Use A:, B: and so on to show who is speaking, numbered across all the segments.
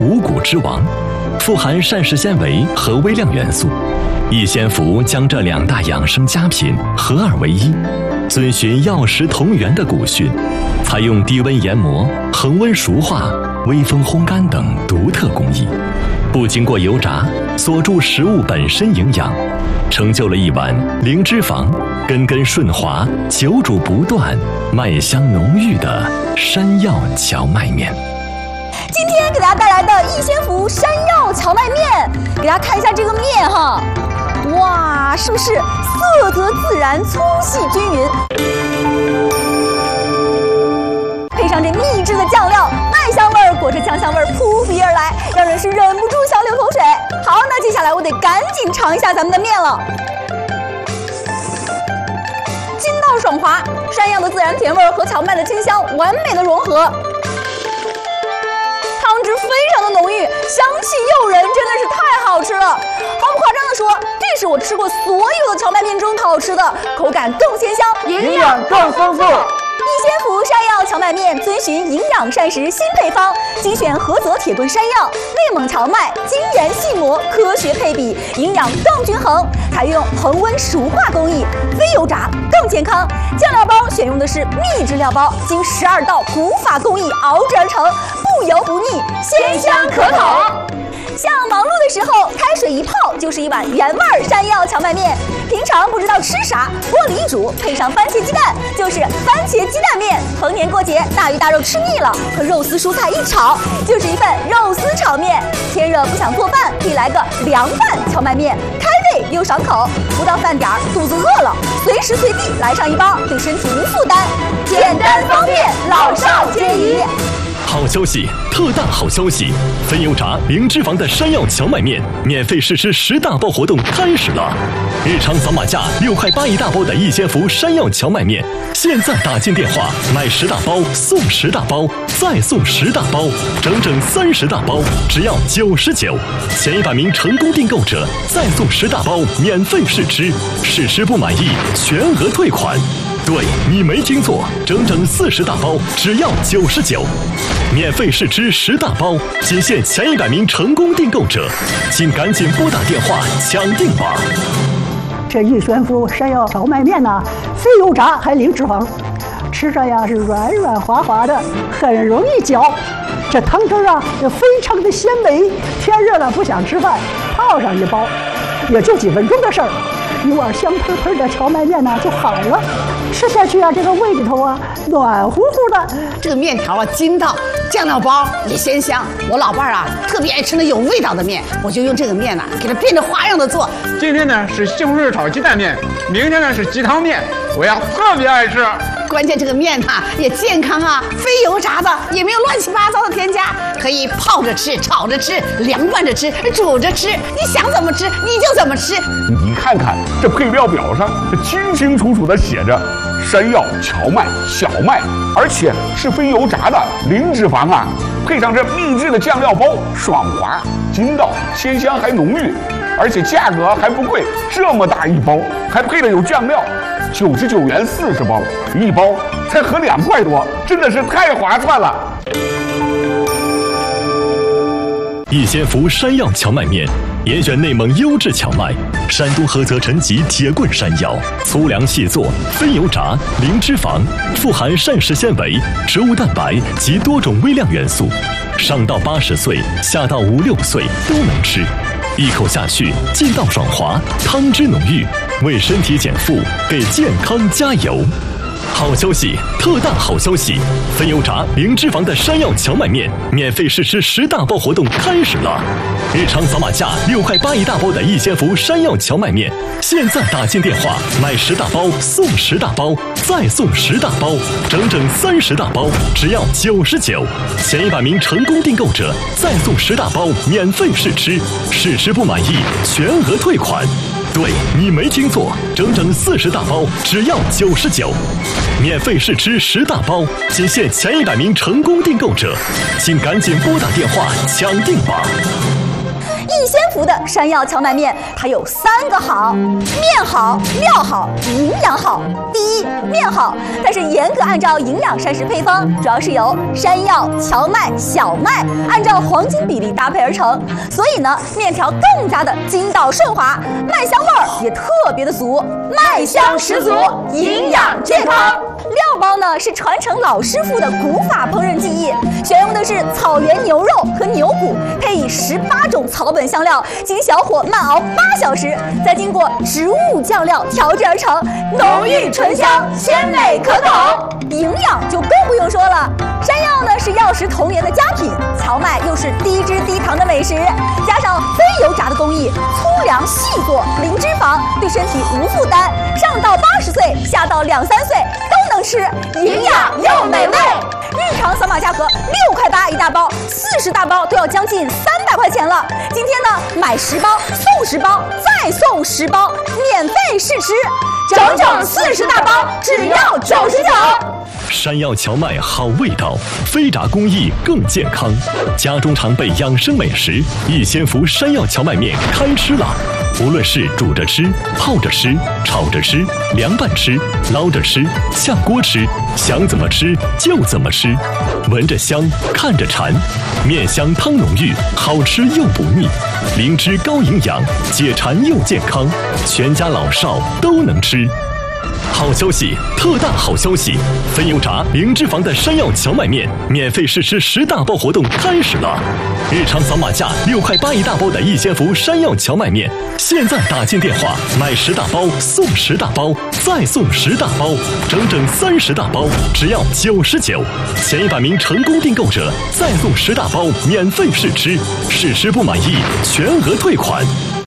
A: 五谷之王，富含膳食纤维和微量元素。逸仙福将这两大养生佳品合二为一，遵循药食同源的古训，采用低温研磨、恒温熟化、微风烘干等独特工艺，不经过油炸，锁住食物本身营养，成就了一碗零脂肪、根根顺滑、久煮不断、麦香浓郁的山药荞麦面。
B: 今天给大家带来的逸仙福山药荞麦面，给大家看一下这个面哈，哇，是不是色泽自然、粗细均匀？配上这秘制的酱料，麦香味儿裹着酱香味儿扑鼻而来，让人是忍不住想流口水。好，那接下来我得赶紧尝一下咱们的面了。筋道爽滑，山药的自然甜味儿和荞麦的清香完美的融合。汤汁非常的浓郁，香气诱人，真的是太好吃了。毫不夸张的说，这是我吃过所有的荞麦面中好吃的，口感更鲜香，
C: 营养更丰富。
B: 逸仙福山药荞麦面遵循营养膳食新配方，精选菏泽铁墩山药、内蒙荞麦，精研细磨，科学配比，营养更均衡。采用恒温熟化工艺，非油炸更健康。酱料包选用的是秘制料包，经12道古法工艺熬制而成，不油不腻，鲜香可口。像忙碌的时候，开水一泡就是一碗原味山药荞麦面。平常不知道吃啥，锅里一煮，配上番茄鸡蛋，就是番茄鸡蛋面。逢年过节，大鱼大肉吃腻了，和肉丝蔬菜一炒，就是一份肉丝炒面。天热不想做饭，可以来个凉拌荞麦面，开胃又爽口。不到饭点儿，肚子饿了，随时随地来上一包，对身体无负担，简单方便，老少皆宜。
A: 好消息，特大好消息！非油炸、零脂肪的山药荞麦面免费试吃10大包活动开始了！日常扫码价6块8一大包的逸仙福山药荞麦面，现在打进电话买10大包送10大包，再送10大包，整整30大包，只要99。前100名成功订购者再送10大包免费试吃，试吃不满意全额退款。对，你没听错，整整40大包，只要99。免费试吃10大包，仅限前100名成功订购者，请赶紧拨打电话抢订吧。
D: 这逸仙福山药荞麦面呢，非油炸还零脂肪，吃着呀是软软滑滑的，很容易嚼。这汤汁啊也非常的鲜美，天热了不想吃饭，泡上一包，也就几分钟的事儿。一碗香喷喷的荞麦面呢就好了，吃下去啊，这个胃里头啊暖乎乎的。
E: 这个面条啊筋道，酱料包也鲜香。我老伴儿啊特别爱吃那有味道的面，我就用这个面呢给它变着花样的做。
C: 今天呢是西红柿炒鸡蛋面，明天呢是鸡汤面，我呀特别爱吃。
E: 关键这个面呐也健康啊，非油炸的，也没有乱七八糟的添加，可以泡着吃、炒着吃、凉拌着吃、煮着吃，你想怎么吃你就怎么吃。
F: 你看看这配料表上，这清清楚楚的写着山药、荞麦、小麦，而且是非油炸的，零脂肪啊。配上这秘制的酱料包，爽滑、筋道、鲜香还浓郁，而且价格还不贵，这么大一包，还配了有酱料，99元40包，一包才合2块多，真的是太划算了。
A: 逸仙福山药荞麦面，严选内蒙优质荞麦，山东菏泽陈集铁棍山药，粗粮细做，非油炸，零脂肪，富含膳食纤维、植物蛋白及多种微量元素，上到80岁，下到5、6岁都能吃。一口下去，劲道爽滑，汤汁浓郁，为身体减负，给健康加油。好消息，特大好消息！非油炸、零脂肪的山药荞麦面免费试吃10大包活动开始了！日常扫码价6块8一大包的逸仙福山药荞麦面，现在打进电话买10大包送10大包，再送10大包，整整30大包，只要99。前100名成功订购者再送10大包免费试吃，试吃不满意全额退款。对，你没听错，整整40大包，只要99。免费试吃10大包，仅限前100名成功订购者，请赶紧拨打电话抢订吧。
B: 逸仙福的山药荞麦面，它有3个好：面好、料好、营养好。第一，面好，但是严格按照营养膳食配方，主要是由山药、荞麦、小麦按照黄金比例搭配而成，所以呢，面条更加的筋道顺滑，麦香味儿也特别的足，麦香十足，营养健康。料包呢是传承老师傅的古法烹饪技艺，选用的是草原牛肉和牛骨，配以18种草本香料，经小火慢熬8小时，再经过植物酱料调制而成，浓郁醇香，鲜美可口。营养就更不用说了，山药呢是药食同源的佳品，荞麦又是低脂低糖的美食，加上非油炸的工艺，粗粮细做，零脂肪，对身体无负担，上到80岁，下到2、3岁都能吃，营养又美味。日常扫码价格6块8一大包，40大包都要将近300块钱了。今天呢，买10包送10包，再送10包，免费试吃，整整40大包，只要99。
A: 山药荞麦好味道，非炸工艺更健康。家中常备养生美食，逸仙福山药荞麦面开吃了。无论是煮着吃、泡着吃、炒着吃、凉拌吃、捞着吃、下锅吃，想怎么吃就怎么吃。闻着香，看着馋，面香汤浓郁，好吃又不腻，灵芝高营养，解馋又健康，全家老少都能吃。好消息，特大好消息！非油炸、零脂肪的山药荞麦面免费试吃10大包活动开始了。日常扫码价6块8一大包的逸仙福山药荞麦面，现在打进电话买10大包送10大包，再送10大包，整整30大包，只要99。前100名成功订购者再送10大包免费试吃，试吃不满意全额退款。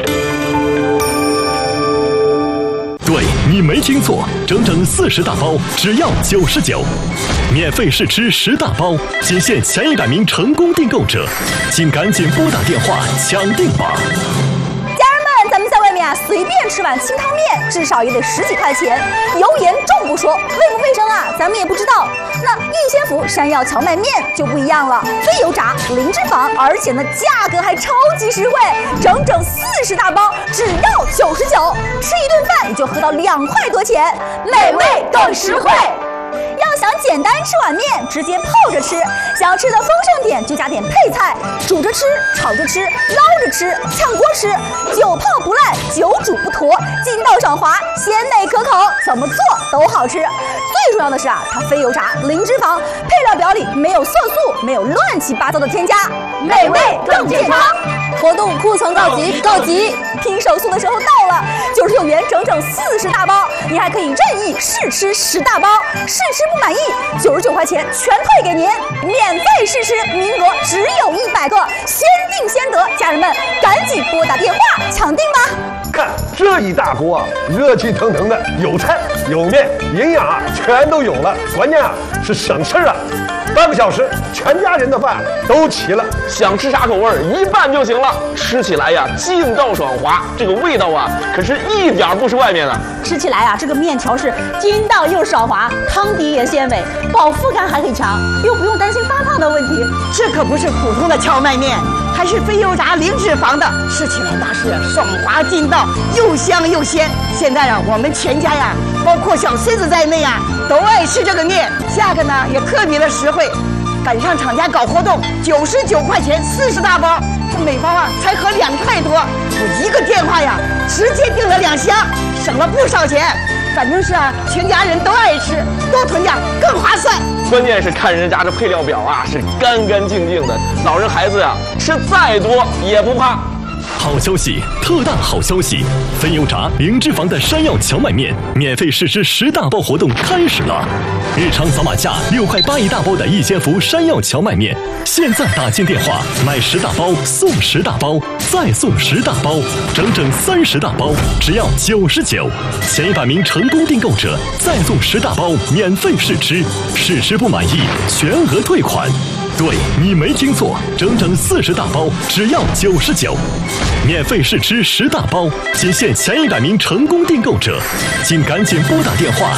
A: 对，你没听错，整整40大包，只要99，免费试吃10大包，仅限前100名成功订购者，请赶紧拨打电话抢订吧。
B: 咱们在外面随便吃碗清汤面，至少也得10几块钱，油盐重不说，卫不卫生啊，咱们也不知道。那逸仙福山药荞麦面就不一样了，非油炸，零脂肪，而且呢价格还超级实惠，整整40大包，只要99，吃一顿饭也就合到2块多钱，美味更实惠。要想简单吃碗面，直接泡着吃；想吃的丰盛点，就加点配菜，煮着吃、炒着吃、捞着吃、炝锅吃，久泡不烂，久煮不坨，筋道爽滑，鲜美可口，怎么做都好吃。最重要的是啊，它非油炸，零脂肪，配料表里没有色素，没有乱七八糟的添加，美味更健康。活动库存告急，告急！拼手速的时候到了，99元整整40大包，你还可以任意试吃10大包，试吃不满意，99块钱全退给您，免费试吃，名额只有100个，先定先得，家人们赶紧拨打电话抢订吧！
G: 看这一大锅啊，热气腾腾的，有菜有面，营养啊全都有了，关键啊是省事啊。半个小时，全家人的饭都齐了，
H: 想吃啥口味一拌就行了。吃起来呀，劲道爽滑，这个味道啊，可是一点不是外面的。
I: 吃起来啊，这个面条是筋道又爽滑，汤底也鲜美，饱腹感还很强，又不用担心发胖的问题。
E: 这可不是普通的荞麦面，还是非油炸零脂肪的，吃起来那是爽滑劲道，又香又鲜。现在啊，我们全家呀，包括小孙子在内啊，都爱吃这个面，价格呢也特别的实惠。赶上厂家搞活动，99块钱40大包，这每包啊才合2块多。我一个电话呀，直接订了2箱，省了不少钱。反正是啊，全家人都爱吃，多囤点更划算。
H: 关键是看人家这配料表啊，是干干净净的，老人孩子呀，吃再多也不怕。
A: 好消息，特大好消息！非油炸、零脂肪的山药荞麦面免费试吃10大包活动开始了。日常扫码价6块8一大包的逸仙福山药荞麦面，现在打进电话买10大包送10大包，再送10大包，整整30大包，只要99。前100名成功订购者再送10大包免费试吃，试吃不满意全额退款。对，你没听错，整整40大包，只要99，免费试吃10大包，仅限前100名成功订购者，请赶紧拨打电话